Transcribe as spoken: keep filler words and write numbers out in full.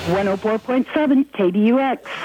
one oh four point seven K D U X.